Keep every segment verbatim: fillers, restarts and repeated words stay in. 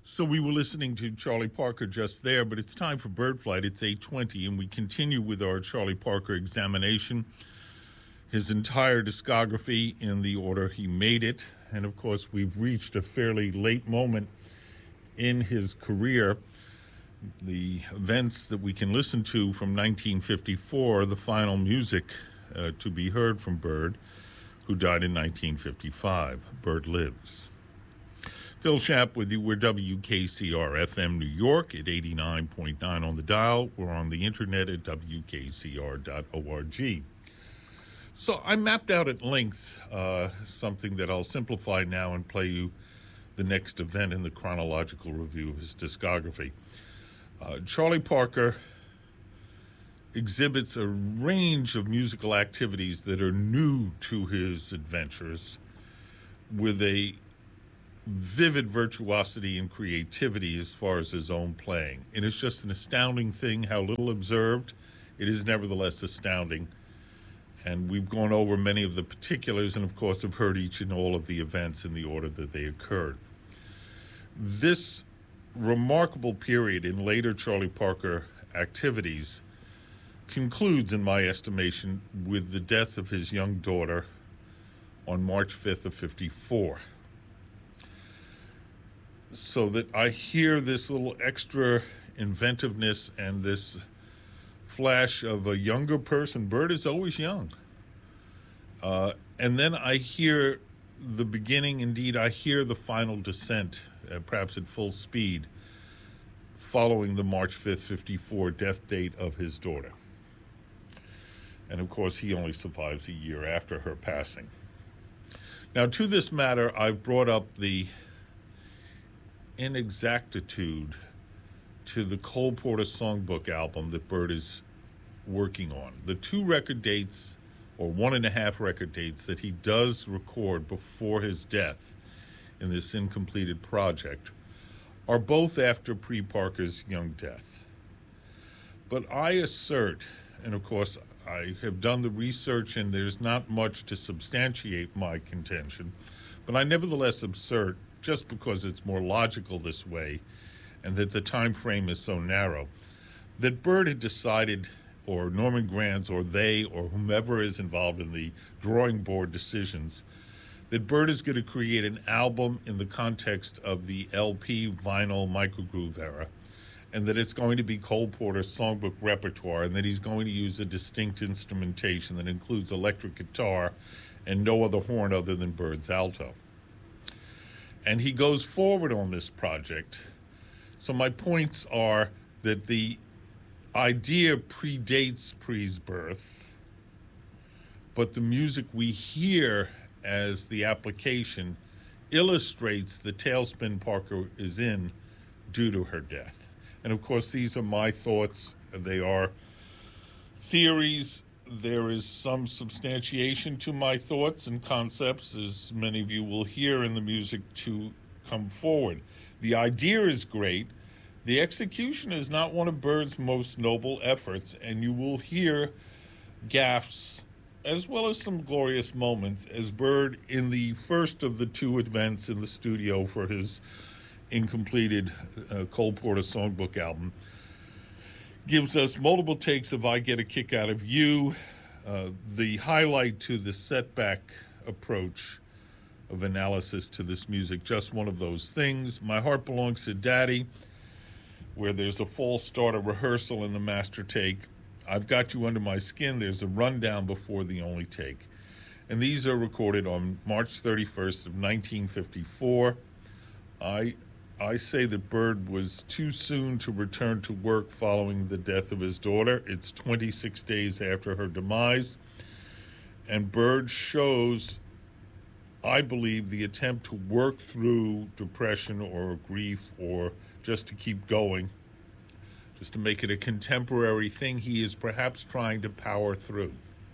So we were listening to Charlie Parker just there, but it's time for Bird Flight. It's eight twenty, and we continue with our Charlie Parker examination, his entire discography in the order he made it. And, of course, we've reached a fairly late moment in his career. The events that we can listen to from nineteen fifty-four, the final music uh, to be heard from Bird, who died in nineteen fifty-five. Bird lives. Phil Schapp with you. We're W K C R F M New York at eighty-nine point nine on the dial. We're on the internet at W K C R dot org. So I mapped out at length uh, something that I'll simplify now and play you the next event in the chronological review of his discography. Uh, Charlie Parker exhibits a range of musical activities that are new to his adventures with a vivid virtuosity and creativity as far as his own playing. And it's just an astounding thing how little observed. It is nevertheless astounding. And we've gone over many of the particulars and, of course, have heard each and all of the events in the order that they occurred. This remarkable period in later Charlie Parker activities concludes, in my estimation, with the death of his young daughter on March fifth of fifty-four. So that I hear this little extra inventiveness and this flash of a younger person. Bird is always young. Uh, and then I hear the beginning, indeed, I hear the final descent, uh, perhaps at full speed, following the March fifth, fifty-four death date of his daughter. And of course, he only survives a year after her passing. Now, to this matter, I've brought up the inexactitude to the Cole Porter Songbook album that Bird is working on. The two record dates, or one and a half record dates, that he does record before his death in this incompleted project are both after pre-Parker's young death. But I assert, and of course I have done the research and there's not much to substantiate my contention, but I nevertheless assert, just because it's more logical this way and that the time frame is so narrow, that Bird had decided, or Norman Granz, or they, or whomever is involved in the drawing board decisions, that Bird is going to create an album in the context of the L P, vinyl, microgroove era, and that it's going to be Cole Porter's songbook repertoire, and that he's going to use a distinct instrumentation that includes electric guitar and no other horn other than Bird's alto. And he goes forward on this project. So my points are that the idea predates Pre's birth, but the music we hear as the application illustrates the tailspin Parker is in due to her death. And of course, these are my thoughts. They are theories. There is some substantiation to my thoughts and concepts, as many of you will hear in the music to come forward. The idea is great. The execution is not one of Bird's most noble efforts, and you will hear gaffes as well as some glorious moments as Bird, in the first of the two events in the studio for his incompleted uh, Cole Porter Songbook album, gives us multiple takes of I Get a Kick Out of You, uh, the highlight to the setback approach of analysis to this music, just one of those things. My Heart Belongs to Daddy, where there's a false start, a rehearsal in the master take. I've Got You Under My Skin, there's a rundown before the only take. And these are recorded on March thirty-first of nineteen fifty-four. I I say that Bird was too soon to return to work following the death of his daughter. It's twenty-six days after her demise. And Bird shows, I believe, the attempt to work through depression or grief, or just to keep going, just to make it a contemporary thing he is perhaps trying to power through.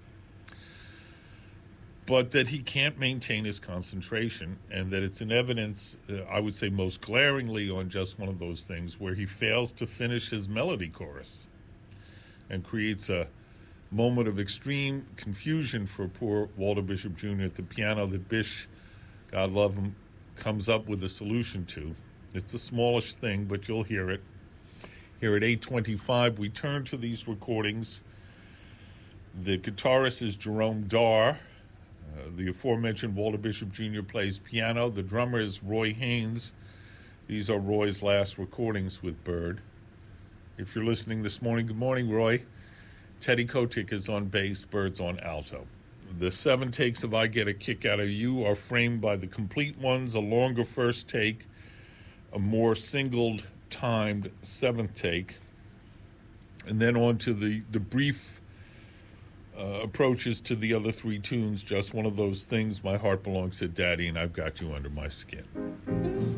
But that he can't maintain his concentration, and that it's an evidence, uh, I would say most glaringly, on just one of those things where he fails to finish his melody chorus and creates a moment of extreme confusion for poor Walter Bishop Junior at the piano that Bish, God love him, comes up with a solution to. It's a smallish thing, but you'll hear it. Here at eight twenty-five, we turn to these recordings. The guitarist is Jerome Darr. Uh, the aforementioned Walter Bishop Junior plays piano. The drummer is Roy Haynes. These are Roy's last recordings with Bird. If you're listening this morning, good morning, Roy. Teddy Kotick is on bass, Bird's on alto. The seven takes of I Get a Kick Out of You are framed by the complete ones, a longer first take, a more singled timed seventh take, and then on to the, the brief uh, approaches to the other three tunes, Just One of Those Things, My Heart Belongs to Daddy, and I've Got You Under My Skin.